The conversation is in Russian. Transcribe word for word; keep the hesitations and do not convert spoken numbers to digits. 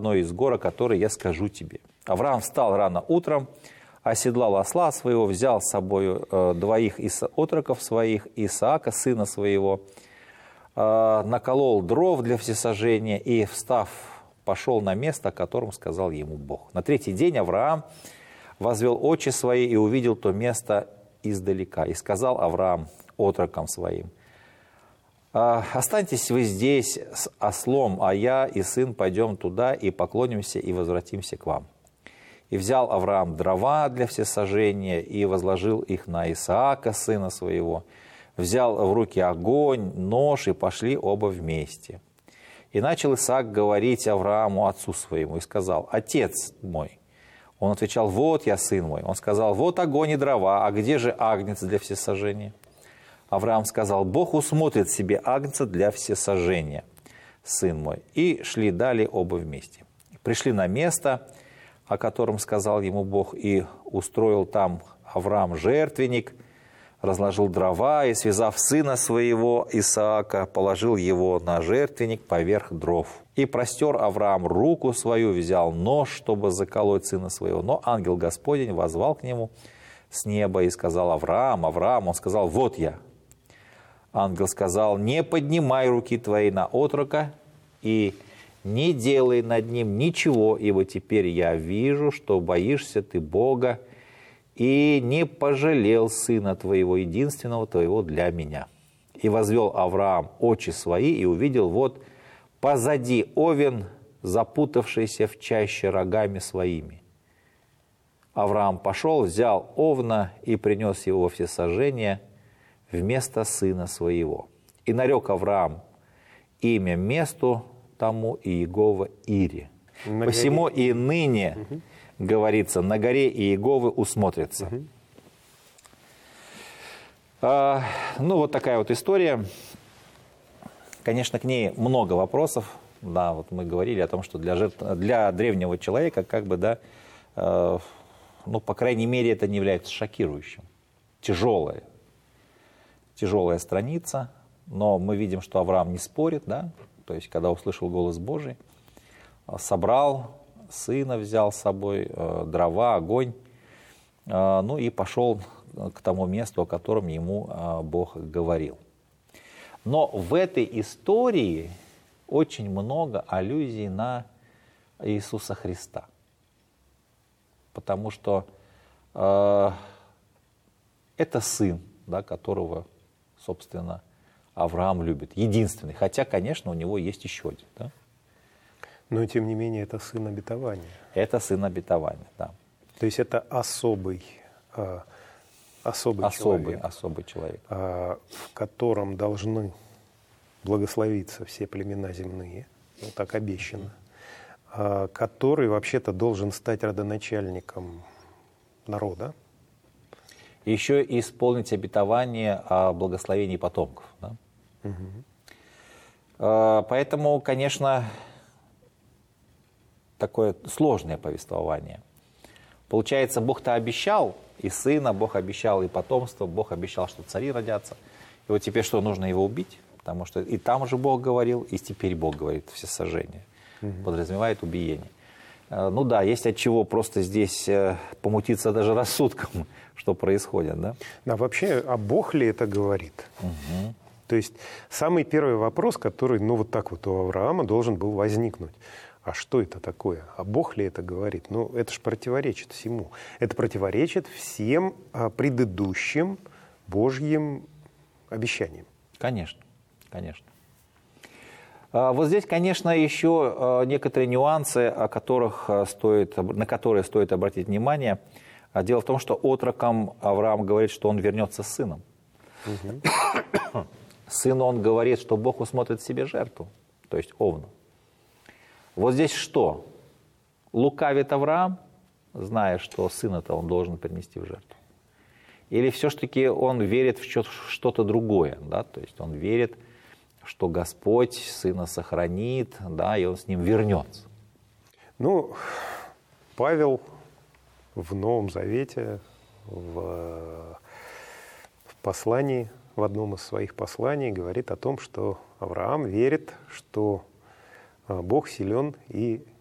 одной из гор, о которой я скажу тебе». Авраам встал рано утром, оседлал осла своего, взял с собой э, двоих из отроков своих, Исаака, сына своего, э, наколол дров для всесожжения и, встав, пошел на место, о котором сказал ему Бог. На третий день Авраам возвел очи свои и увидел то место издалека. И сказал Авраам отрокам своим: «Останьтесь вы здесь с ослом, а я и сын пойдем туда и поклонимся и возвратимся к вам». И взял Авраам дрова для всесожжения и возложил их на Исаака, сына своего. Взял в руки огонь, нож, и пошли оба вместе. И начал Исаак говорить Аврааму, отцу своему, и сказал: «Отец мой». Он отвечал: «Вот я, сын мой». Он сказал: «Вот огонь и дрова, а где же агнец для всесожжения?» Авраам сказал: «Бог усмотрит себе агнца для всесожжения, сын мой». И шли далее оба вместе. Пришли на место, о котором сказал ему Бог, и устроил там Авраам жертвенник, разложил дрова и, связав сына своего Исаака, положил его на жертвенник поверх дров. И простер Авраам руку свою, взял нож, чтобы заколоть сына своего. Но ангел Господень воззвал к нему с неба и сказал: «Авраам, Авраам». Он сказал: «Вот я». Ангел сказал: «Не поднимай руки твои на отрока и не делай над ним ничего, ибо теперь я вижу, что боишься ты Бога, и не пожалел сына твоего, единственного твоего для меня». И возвел Авраам очи свои и увидел, вот позади овен, запутавшийся в чаще рогами своими. Авраам пошел, взял овна и принес его во всесожжение вместо сына своего. И нарек Авраам имя месту тому Иегова Ире. На Посему горе... и ныне, угу. говорится, на горе Иеговы усмотрится. Угу. А, ну, вот такая вот история. Конечно, к ней много вопросов. Да, вот мы говорили о том, что для, жертв... для древнего человека, как бы, да, э, ну, по крайней мере, это не является шокирующим. Тяжелая. Тяжелая страница. Но мы видим, что Авраам не спорит, да. То есть, когда услышал голос Божий, собрал сына, взял с собой дрова, огонь, ну и пошел к тому месту, о котором ему Бог говорил. Но в этой истории очень много аллюзий на Иисуса Христа. Потому что э, это сын, да, которого, собственно, Авраам любит, единственный. Хотя, конечно, у него есть еще один. Да? Но, тем не менее, это сын обетования. Это сын обетования, да. То есть это особый, э, особый, особый человек, особый человек. Э, в котором должны благословиться все племена земные, ну, так обещано, э, который вообще-то должен стать родоначальником народа. Еще и исполнить обетование о благословении потомков. Да? Угу. Поэтому, конечно, такое сложное повествование. Получается, Бог-то обещал и сына, Бог обещал и потомство, Бог обещал, что цари родятся. И вот теперь что, нужно его убить? Потому что и там уже Бог говорил, и теперь Бог говорит всесожжение. Угу. Подразумевает убиение. Ну да, есть от чего просто здесь помутиться даже рассудком, что происходит, да? Да, вообще, а Бог ли это говорит? Угу. То есть самый первый вопрос, который, ну вот так вот у Авраама должен был возникнуть. А что это такое? А Бог ли это говорит? Ну, это же противоречит всему. Это противоречит всем предыдущим Божьим обещаниям. Конечно, конечно. Вот здесь, конечно, еще некоторые нюансы, о которых стоит, на которые стоит обратить внимание. Дело в том, что отрокам Авраам говорит, что он вернется с сыном. Угу. Сыну он говорит, что Бог усмотрит себе жертву, то есть овну. Вот здесь что? Лукавит Авраам, зная, что сына-то он должен принести в жертву? Или все-таки он верит в что-то другое, да? То есть он верит, что Господь сына сохранит, да, и он с ним вернется? Ну, Павел в Новом Завете, в, в послании, в одном из своих посланий говорит о том, что Авраам верит, что Бог силен и